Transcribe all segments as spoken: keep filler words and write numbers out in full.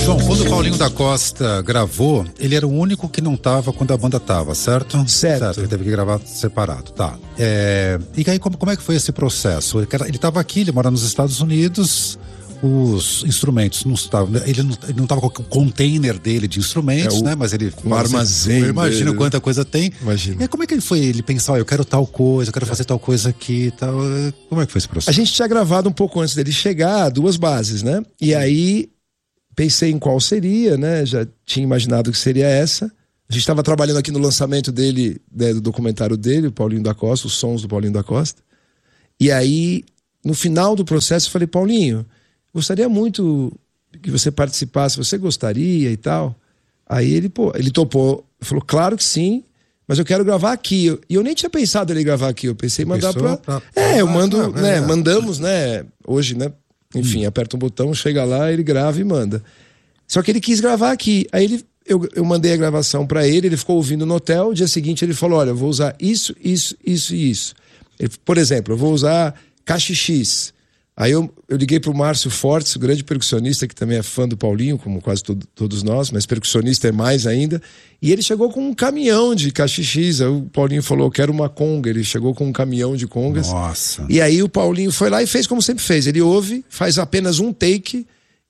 João, quando o Paulinho da Costa gravou, ele era o único que não tava quando a banda tava, certo? Certo. certo ele teve que gravar separado, tá. É, e aí, como, como é que foi esse processo? Ele tava aqui, ele mora nos Estados Unidos, os instrumentos não estavam, ele não, ele não tava com o container dele de instrumentos, é o, né? Mas ele... Um armazém. Eu imagino quanta coisa tem. Imagina. E aí, como é que ele foi? Ele pensou, ah, eu quero tal coisa, eu quero fazer tal coisa aqui e tal. Como é que foi esse processo? A gente tinha gravado um pouco antes dele chegar, duas bases, né? E aí... pensei em qual seria, né? Já tinha imaginado que seria essa. A gente estava trabalhando aqui no lançamento dele, né, do documentário dele, o Paulinho da Costa, os sons do Paulinho da Costa. E aí, no final do processo, eu falei, Paulinho, gostaria muito que você participasse, você gostaria e tal? Aí ele, pô, ele topou, falou, claro que sim, mas eu quero gravar aqui. E eu nem tinha pensado ele gravar aqui, eu pensei em mandar pra... pra... É, eu mando, ah, né, é. mandamos, né, hoje, né, enfim, hum. aperta um botão, chega lá, ele grava e manda. Só que ele quis gravar aqui. Aí ele, eu, eu mandei a gravação pra ele, ele ficou ouvindo no hotel. O dia seguinte ele falou, olha, eu vou usar isso, isso, isso e isso. Ele, por exemplo, eu vou usar caixa X. Aí eu, eu liguei pro Márcio Fortes, o grande percussionista, que também é fã do Paulinho, como quase todo, todos nós, mas percussionista é mais ainda. E ele chegou com um caminhão de caixa X. Aí o Paulinho falou, eu quero uma conga. Ele chegou com um caminhão de congas. Nossa. E aí o Paulinho foi lá e fez como sempre fez. Ele ouve, faz apenas um take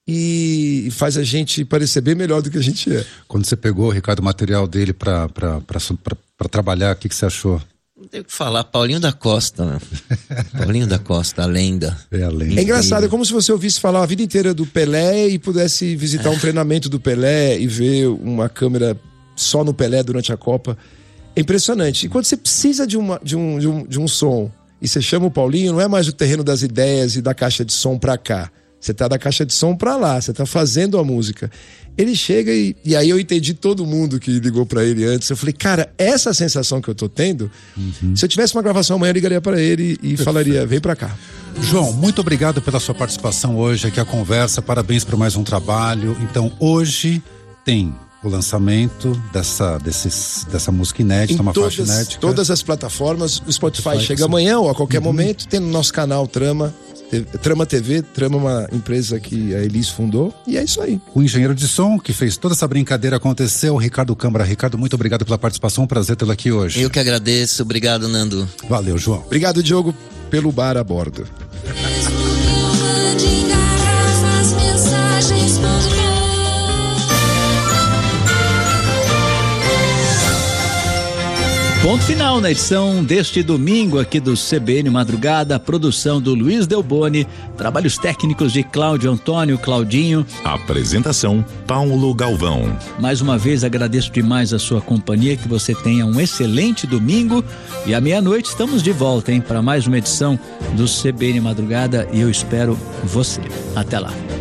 e faz a gente parecer bem melhor do que a gente é. Quando você pegou, Ricardo, o material dele pra, pra, pra, pra, pra trabalhar, o que, que você achou? Não tem o que falar, Paulinho da Costa, né? Paulinho da Costa, a lenda. É a lenda. É engraçado, é como se você ouvisse falar a vida inteira do Pelé e pudesse visitar um treinamento do Pelé e ver uma câmera só no Pelé durante a Copa. É impressionante. E quando você precisa de, uma, de, um, de, um, de um som e você chama o Paulinho, não é mais o terreno das ideias e da caixa de som pra cá. Você tá da caixa de som pra lá, você tá fazendo a música. Ele chega e, e aí eu entendi todo mundo que ligou pra ele antes. Eu falei, cara, essa sensação que eu tô tendo, uhum. se eu tivesse uma gravação amanhã, eu ligaria pra ele e Perfeito. falaria, vem pra cá. João, muito obrigado pela sua participação hoje aqui, a conversa, parabéns por mais um trabalho. Então, hoje tem o lançamento dessa, desses, dessa música inédita, em uma todas, faixa inédita. Todas as plataformas, o Spotify, Spotify chega sim. amanhã ou a qualquer uhum. momento, tem no nosso canal Trama, Trama T V, Trama é uma empresa que a Elis fundou, e é isso aí. O engenheiro de som que fez toda essa brincadeira acontecer, o Ricardo Câmara. Ricardo, muito obrigado pela participação, um prazer tê-lo aqui hoje. Eu que agradeço, obrigado, Nando. Valeu, João. Obrigado, Diogo, pelo bar a bordo. Ponto final na edição deste domingo aqui do C B N Madrugada, produção do Luiz Delboni, trabalhos técnicos de Cláudio Antônio, Claudinho. Apresentação, Paulo Galvão. Mais uma vez agradeço demais a sua companhia, que você tenha um excelente domingo e à meia-noite estamos de volta, hein, para mais uma edição do C B N Madrugada e eu espero você. Até lá.